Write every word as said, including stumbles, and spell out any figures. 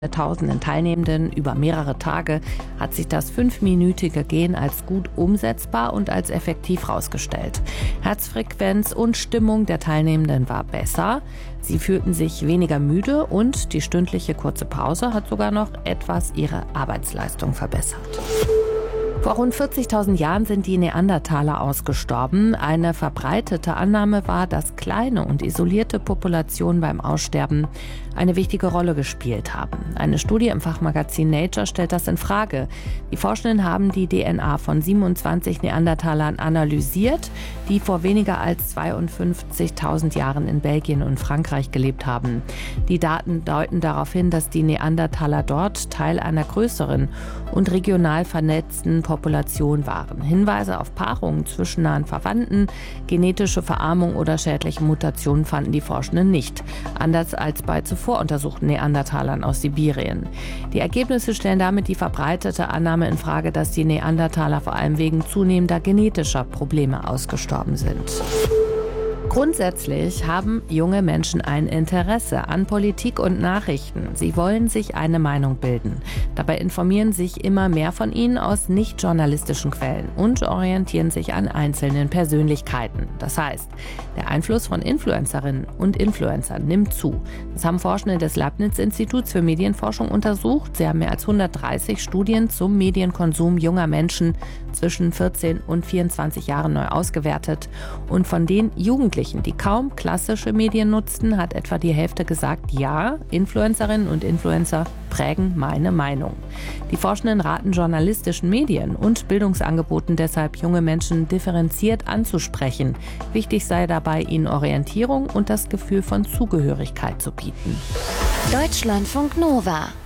Tausenden Teilnehmenden über mehrere Tage hat sich das fünfminütige Gehen als gut umsetzbar und als effektiv herausgestellt. Herzfrequenz und Stimmung der Teilnehmenden war besser. Sie fühlten sich weniger müde und die stündliche kurze Pause hat sogar noch etwas ihre Arbeitsleistung verbessert. Vor rund vierzigtausend Jahren sind die Neandertaler ausgestorben. Eine verbreitete Annahme war, dass kleine und isolierte Populationen beim Aussterben eine wichtige Rolle gespielt haben. Eine Studie im Fachmagazin Nature stellt das in Frage. Die Forschenden haben die D N A von siebenundzwanzig Neandertalern analysiert, die vor weniger als zweiundfünfzigtausend Jahren in Belgien und Frankreich gelebt haben. Die Daten deuten darauf hin, dass die Neandertaler dort Teil einer größeren und regional vernetzten Population waren. Hinweise auf Paarungen zwischen nahen Verwandten, genetische Verarmung oder schädliche Mutationen fanden die Forschenden nicht. Anders als bei zuvor untersuchten Neandertalern aus Sibirien. Die Ergebnisse stellen damit die verbreitete Annahme in Frage, dass die Neandertaler vor allem wegen zunehmender genetischer Probleme ausgestorben sind. Grundsätzlich haben junge Menschen ein Interesse an Politik und Nachrichten. Sie wollen sich eine Meinung bilden. Dabei informieren sich immer mehr von ihnen aus nicht-journalistischen Quellen und orientieren sich an einzelnen Persönlichkeiten. Das heißt, der Einfluss von Influencerinnen und Influencern nimmt zu. Das haben Forschende des Leibniz-Instituts für Medienforschung untersucht. Sie haben mehr als hundertdreißig Studien zum Medienkonsum junger Menschen zwischen vierzehn und vierundzwanzig Jahren neu ausgewertet. Und von den Jugendlichen, die kaum klassische Medien nutzten, hat etwa die Hälfte gesagt, ja, Influencerinnen und Influencer prägen meine Meinung. Die Forschenden raten journalistischen Medien und Bildungsangeboten deshalb, junge Menschen differenziert anzusprechen. Wichtig sei dabei, ihnen Orientierung und das Gefühl von Zugehörigkeit zu bieten. Deutschlandfunk Nova